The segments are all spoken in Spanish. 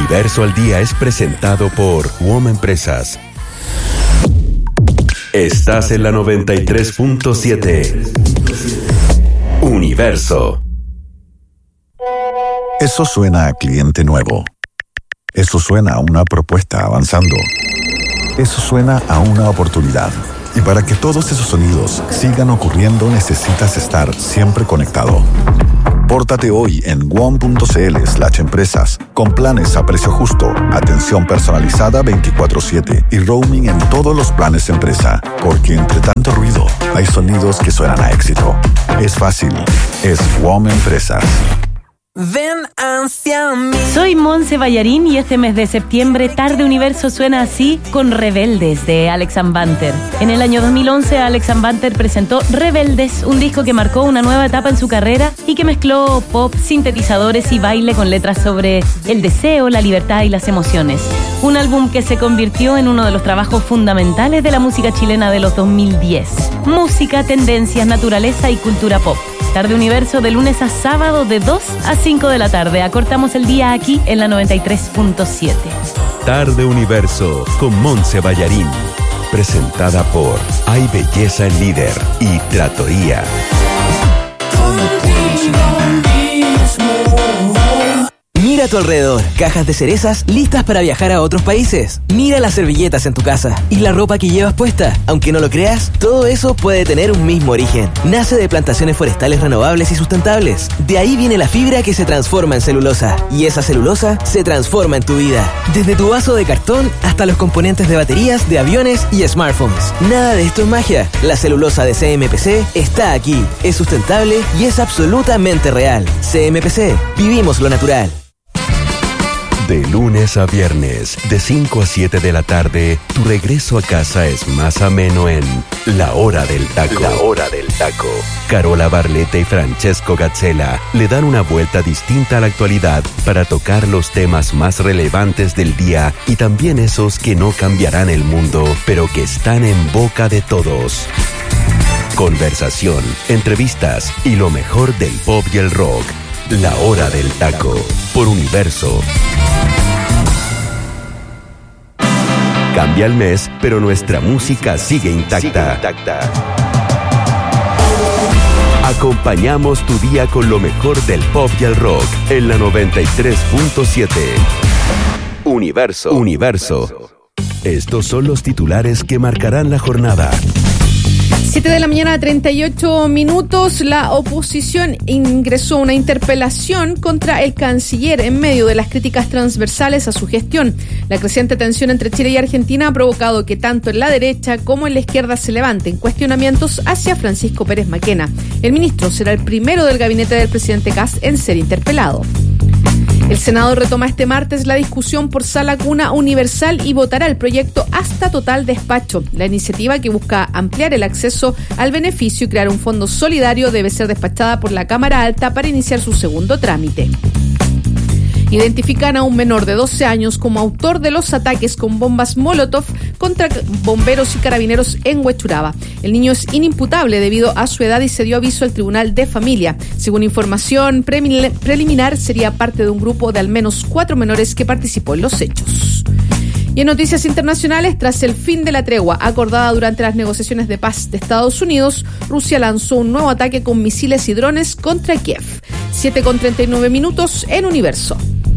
Universo al Día es presentado por WOM Empresas. Estás en la 93.7. Universo. Eso suena a cliente nuevo. Eso suena a una propuesta avanzando. Eso suena a una oportunidad. Y para que todos esos sonidos sigan ocurriendo, necesitas estar siempre conectado. Pórtate hoy en WOM.cl/empresas con planes a precio justo, atención personalizada 24/7 y roaming en todos los planes empresa. Porque entre tanto ruido, hay sonidos que suenan a éxito. Es fácil. Es WOM Empresas. Ven hacia mí. Soy Monse Ballarín y este mes de septiembre Tarde Universo suena así con Rebeldes de Alex & Banter. En el año 2011 Alex & Banter presentó Rebeldes, un disco que marcó una nueva etapa en su carrera y que mezcló pop, sintetizadores y baile con letras sobre el deseo, la libertad y las emociones. Un álbum que se convirtió en uno de los trabajos fundamentales de la música chilena de los 2010. Música, tendencias, naturaleza y cultura pop. Tarde Universo de lunes a sábado de 2 a 5 de la tarde. Acortamos el día aquí en la 93.7. Tarde Universo con Monse Ballarín. Presentada por Hay Belleza en Líder y Trattoria. Mira a tu alrededor, cajas de cerezas listas para viajar a otros países. Mira las servilletas en tu casa y la ropa que llevas puesta. Aunque no lo creas, todo eso puede tener un mismo origen. Nace de plantaciones forestales renovables y sustentables. De ahí viene la fibra que se transforma en celulosa. Y esa celulosa se transforma en tu vida. Desde tu vaso de cartón hasta los componentes de baterías, de aviones y smartphones. Nada de esto es magia. La celulosa de CMPC está aquí. Es sustentable y es absolutamente real. CMPC. Vivimos lo natural. De lunes a viernes, de 5 a 7 de la tarde, tu regreso a casa es más ameno en La Hora del Taco. La Hora del Taco. Carola Barletta y Francesco Gazzella le dan una vuelta distinta a la actualidad para tocar los temas más relevantes del día y también esos que no cambiarán el mundo, pero que están en boca de todos. Conversación, entrevistas y lo mejor del pop y el rock. La Hora del Taco, por Universo. Cambia el mes, pero nuestra música sigue intacta. Acompañamos tu día con lo mejor del pop y el rock en la 93.7. Universo. Estos son los titulares que marcarán la jornada. 7 de la mañana, 38 minutos. La oposición ingresó una interpelación contra el canciller en medio de las críticas transversales a su gestión. La creciente tensión entre Chile y Argentina ha provocado que tanto en la derecha como en la izquierda se levanten cuestionamientos hacia Francisco Pérez Maquena. El ministro será el primero del gabinete del presidente Kast en ser interpelado. El Senado retoma este martes la discusión por sala cuna universal y votará el proyecto hasta total despacho. La iniciativa, que busca ampliar el acceso al beneficio y crear un fondo solidario, debe ser despachada por la Cámara Alta para iniciar su segundo trámite. Identifican a un menor de 12 años como autor de los ataques con bombas Molotov contra bomberos y carabineros en Huechuraba. El niño es inimputable debido a su edad y se dio aviso al Tribunal de Familia. Según información preliminar, sería parte de un grupo de al menos 4 menores que participó en los hechos. Y en noticias internacionales, tras el fin de la tregua acordada durante las negociaciones de paz de Estados Unidos, Rusia lanzó un nuevo ataque con misiles y drones contra Kiev. 7:39 minutos en Universo.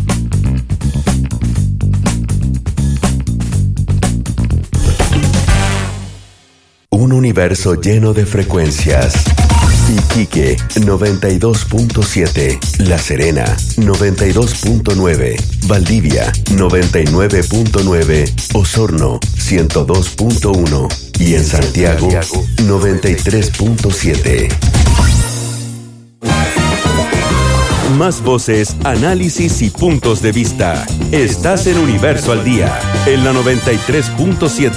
Un universo lleno de frecuencias. Iquique 92.7, La Serena 92.9, Valdivia 99.9, Osorno 102.1 y en Santiago 93.7. Más voces, análisis y puntos de vista. Estás en Universo al Día, en la 93.7.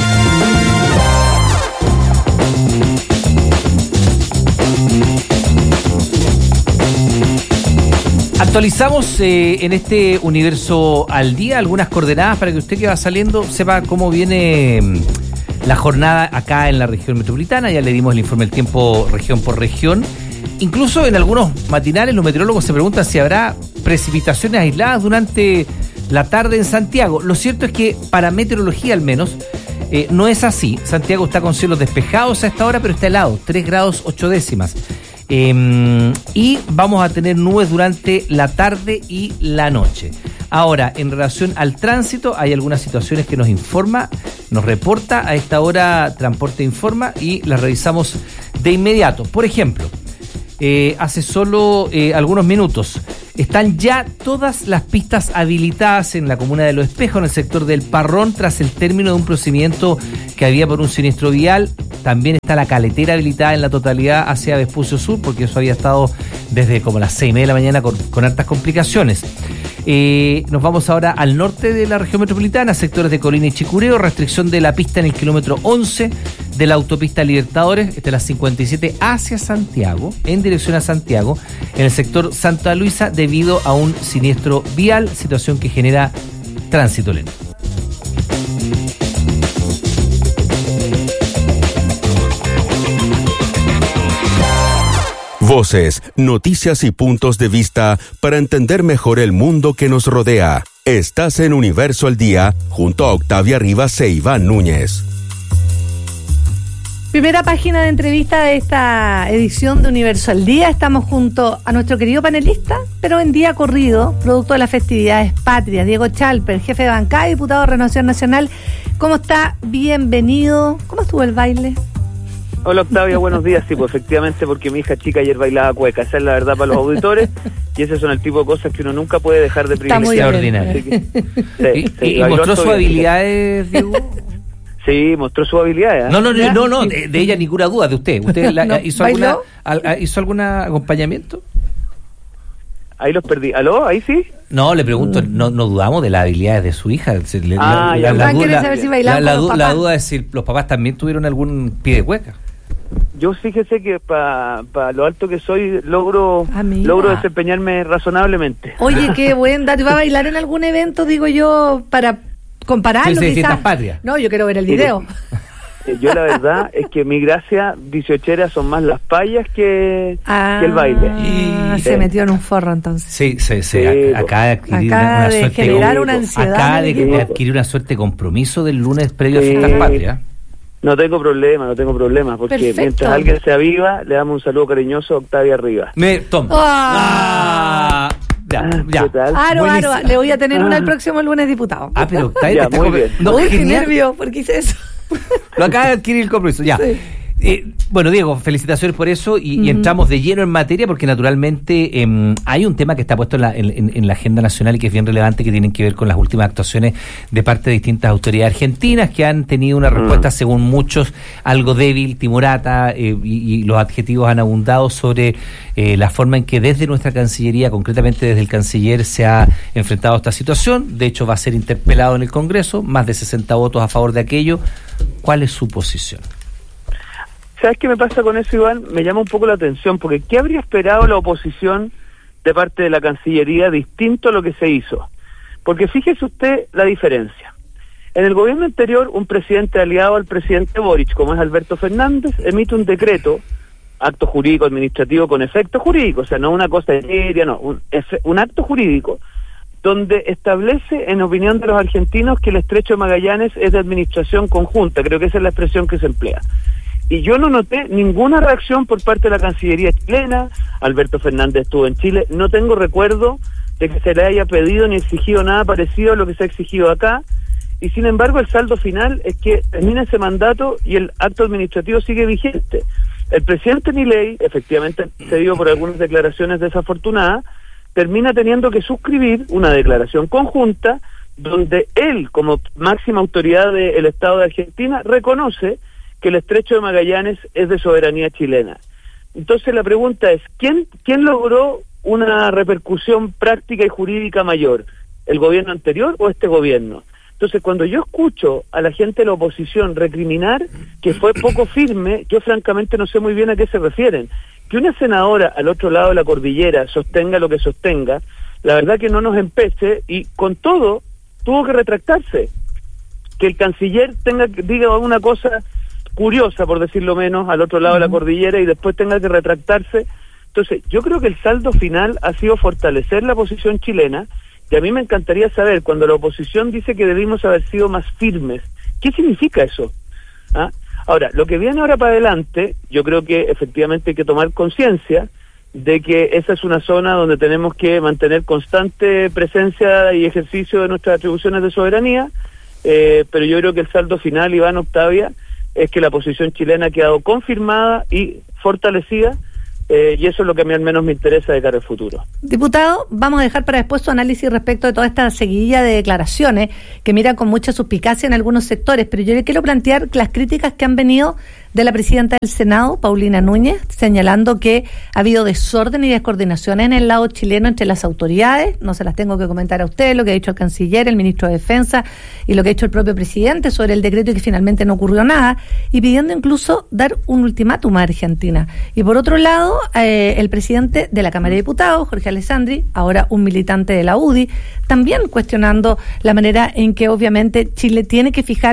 Actualizamos en este Universo al Día algunas coordenadas para que usted que va saliendo sepa cómo viene la jornada acá en la región metropolitana. Ya le dimos el informe del tiempo región por región. Incluso en algunos matinales los meteorólogos se preguntan si habrá precipitaciones aisladas durante la tarde en Santiago. Lo cierto es que para meteorología al menos no es así. Santiago está con cielos despejados a esta hora, pero está helado, 3 grados 8 décimas. Y vamos a tener nubes durante la tarde y la noche. Ahora, en relación al tránsito, hay algunas situaciones que nos reporta a esta hora Transporte Informa y las revisamos de inmediato. Por ejemplo, hace solo algunos minutos, están ya todas las pistas habilitadas en la comuna de Los Espejos, en el sector del Parrón, tras el término de un procedimiento que había por un siniestro vial. También está la caletera habilitada en la totalidad hacia Vespucio Sur, porque eso había estado desde como las 6:30 de la mañana con hartas complicaciones. Nos vamos ahora al norte de la región metropolitana, sectores de Colina y Chicureo, restricción de la pista en el kilómetro 11 de la autopista Libertadores, de las 57 hacia Santiago, en dirección a Santiago, en el sector Santa Luisa, debido a un siniestro vial, situación que genera tránsito lento. Voces, noticias y puntos de vista para entender mejor el mundo que nos rodea. Estás en Universo al Día, junto a Octavia Rivas e Iván Núñez. Primera página de entrevista de esta edición de Universo al Día. Estamos junto a nuestro querido panelista, pero en día corrido, producto de las festividades patrias, Diego Chalper, jefe de bancada y diputado de Renovación Nacional. ¿Cómo está? Bienvenido. ¿Cómo estuvo el baile? Hola Octavia, buenos días. Sí, pues efectivamente, porque mi hija chica ayer bailaba cueca. Esa es la verdad para los auditores, y ese son el tipo de cosas que uno nunca puede dejar de privilegiar. Extraordinario. ¿Y mostró sus habilidades, Diego? Sí, mostró sus habilidades. No, de ella ninguna duda, de usted. ¿Usted hizo algún acompañamiento? Ahí los perdí. ¿Aló? ¿Ahí sí? No, le pregunto, no dudamos de las habilidades de su hija. La duda es si los papás también tuvieron algún pie de cueca. Yo fíjese que para lo alto que soy logro desempeñarme razonablemente. Oye, qué buen dato. ¿Va a bailar en algún evento, digo yo, para compararlo? Sí, quizás. Patrias. No, yo quiero ver el video. Yo la verdad es que mi gracia 18era son más las payas que el baile. Se metió en un forro entonces. Sí. Acaba de adquirir una suerte. Generar una ansiedad. Acaba de adquirir una suerte de compromiso del lunes previo a Fiestas Patrias. No tengo problema, porque perfecto. Mientras alguien se aviva, le damos un saludo cariñoso a Octavia Rivas. Ya. ¿Qué tal? Aro, le voy a tener una el próximo lunes, diputado. Pero Octavia, muy bien. Qué nervio, ¿por qué hice eso? Lo acaba de adquirir el compromiso, ya. Sí. Bueno, Diego, felicitaciones por eso y entramos de lleno en materia porque naturalmente hay un tema que está puesto en la agenda nacional y que es bien relevante, que tienen que ver con las últimas actuaciones de parte de distintas autoridades argentinas que han tenido una respuesta, según muchos, algo débil, timorata, y los adjetivos han abundado sobre la forma en que desde nuestra Cancillería, concretamente desde el canciller, se ha enfrentado a esta situación. De hecho, va a ser interpelado en el Congreso, más de 60 votos a favor de aquello. ¿Cuál es su posición? ¿Sabes qué me pasa con eso, Iván? Me llama un poco la atención, porque ¿qué habría esperado la oposición de parte de la Cancillería distinto a lo que se hizo? Porque fíjese usted la diferencia. En el gobierno anterior, un presidente aliado al presidente Boric, como es Alberto Fernández, emite un decreto, acto jurídico administrativo con efecto jurídico, o sea, no una cosa seria, no, un acto jurídico, donde establece, en opinión de los argentinos, que el Estrecho de Magallanes es de administración conjunta. Creo que esa es la expresión que se emplea. Y yo no noté ninguna reacción por parte de la Cancillería chilena. Alberto Fernández estuvo en Chile. No tengo recuerdo de que se le haya pedido ni exigido nada parecido a lo que se ha exigido acá. Y sin embargo, el saldo final es que termina ese mandato y el acto administrativo sigue vigente. El presidente Milei, efectivamente cedido por algunas declaraciones desafortunadas, termina teniendo que suscribir una declaración conjunta donde él, como máxima autoridad del Estado de Argentina, reconoce que el Estrecho de Magallanes es de soberanía chilena. Entonces la pregunta es, ¿quién logró una repercusión práctica y jurídica mayor? ¿El gobierno anterior o este gobierno? Entonces, cuando yo escucho a la gente de la oposición recriminar que fue poco firme, yo francamente no sé muy bien a qué se refieren. Que una senadora al otro lado de la cordillera sostenga lo que sostenga, la verdad que no nos empece, y con todo tuvo que retractarse. Que el canciller diga una cosa curiosa, por decirlo menos, al otro lado de la cordillera y después tenga que retractarse. Entonces, yo creo que el saldo final ha sido fortalecer la posición chilena Y a mí me encantaría saber, cuando la oposición dice que debimos haber sido más firmes, ¿qué significa eso? ¿Ah? Ahora, lo que viene ahora para adelante, yo creo que efectivamente hay que tomar conciencia de que esa es una zona donde tenemos que mantener constante presencia y ejercicio de nuestras atribuciones de soberanía, pero yo creo que el saldo final, Iván, Octavia, es que la posición chilena ha quedado confirmada y fortalecida, y eso es lo que a mí al menos me interesa de cara al futuro. Diputado, vamos a dejar para después su análisis respecto de toda esta seguidilla de declaraciones que mira con mucha suspicacia en algunos sectores, pero yo le quiero plantear las críticas que han venido de la presidenta del Senado, Paulina Núñez, señalando que ha habido desorden y descoordinación en el lado chileno entre las autoridades. No se las tengo que comentar a usted, lo que ha dicho el canciller, el ministro de Defensa y lo que ha dicho el propio presidente sobre el decreto y que finalmente no ocurrió nada, y pidiendo incluso dar un ultimátum a Argentina. Y por otro lado, el presidente de la Cámara de Diputados, Jorge Alessandri, ahora un militante de la UDI, también cuestionando la manera en que obviamente Chile tiene que fijar